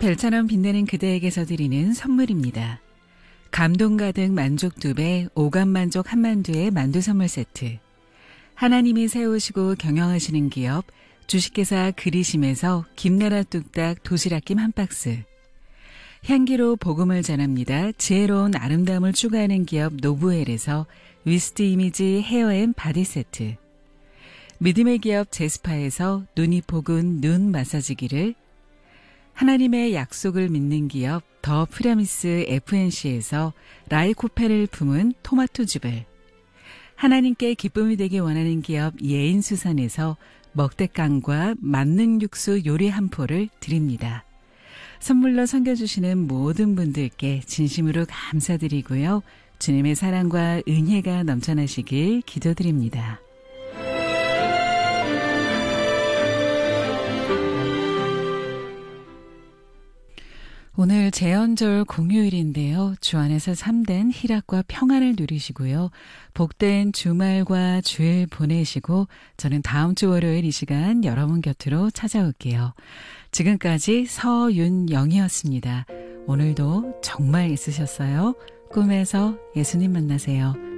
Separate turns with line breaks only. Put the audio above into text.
별처럼 빛나는 그대에게서 드리는 선물입니다. 감동 가득 만족 2배, 오감 만족 한만두의 만두 선물 세트. 하나님이 세우시고 경영하시는 기업, 주식회사 그리심에서 김나라 뚝딱 도시락김 한 박스. 향기로 복음을 전합니다. 지혜로운 아름다움을 추구하는 기업 노브웰에서 위스트 이미지 헤어앤 바디 세트. 믿음의 기업 제스파에서 눈이 포근 눈 마사지기를, 하나님의 약속을 믿는 기업 더 프라미스 FNC에서 라이코펜을 품은 토마토즙을, 하나님께 기쁨이 되기 원하는 기업 예인수산에서 먹대깡과 만능 육수 요리 한 포를 드립니다. 선물로 섬겨주시는 모든 분들께 진심으로 감사드리고요. 주님의 사랑과 은혜가 넘쳐나시길 기도드립니다. 오늘 제헌절 공휴일인데요. 주 안에서 참된 희락과 평안을 누리시고요. 복된 주말과 주일 보내시고 저는 다음 주 월요일 이 시간 여러분 곁으로 찾아올게요. 지금까지 서윤영이었습니다. 오늘도 정말 있으셨어요? 꿈에서 예수님 만나세요.